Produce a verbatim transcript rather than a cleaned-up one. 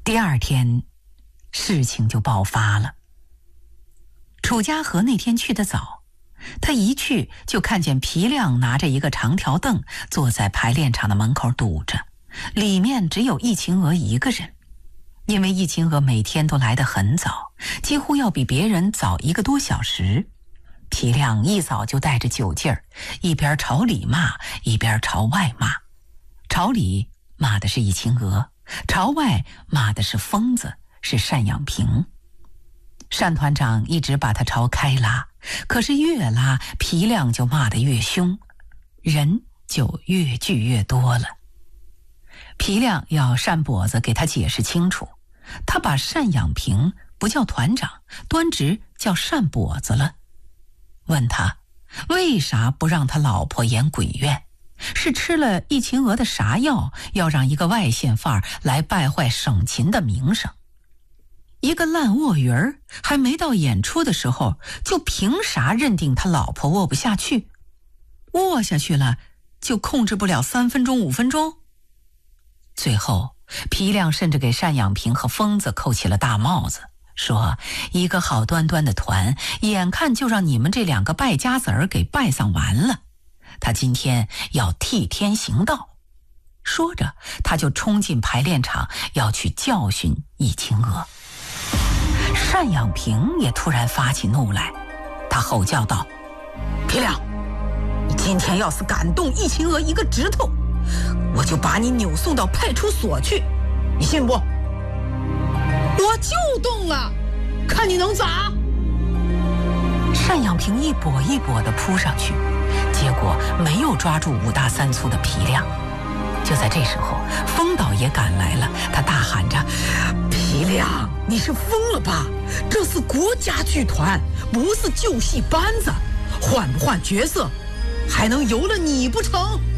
第二天，事情就爆发了。楚家河那天去得早，他一去就看见皮亮拿着一个长条凳坐在排练场的门口堵着，里面只有易秦娥一个人。因为易秦娥每天都来得很早，几乎要比别人早一个多小时。皮亮一早就带着酒劲儿，一边朝里骂，一边朝外骂。朝里骂的是易秦娥，朝外骂的是疯子，是单养平。单团长一直把他朝开拉，可是越拉皮亮就骂得越凶，人就越聚越多了。皮亮要单跛子给他解释清楚，他把单养平不叫团长，端直叫单跛子了。问他为啥不让他老婆演鬼院，是吃了易秦娥的啥药，要让一个外县范儿来败坏省秦的名声。一个烂卧鱼儿还没到演出的时候，就凭啥认定他老婆卧不下去？卧下去了就控制不了三分钟五分钟？最后皮亮甚至给单养平和疯子扣起了大帽子，说一个好端端的团，眼看就让你们这两个败家子儿给败丧完了，他今天要替天行道。说着他就冲进排练场，要去教训易秦娥。单养平也突然发起怒来，他吼叫道：皮亮，你今天要是敢动易秦娥一个指头，我就把你扭送到派出所去，你信不？ 我就动了，看你能咋？ 单养平一跛一跛地扑上去，结果没有抓住五大三粗的皮亮。就在这时候，风导也赶来了，他大喊着：皮亮，你是疯了吧？这是国家剧团，不是旧戏班子，换不换角色还能由了你不成？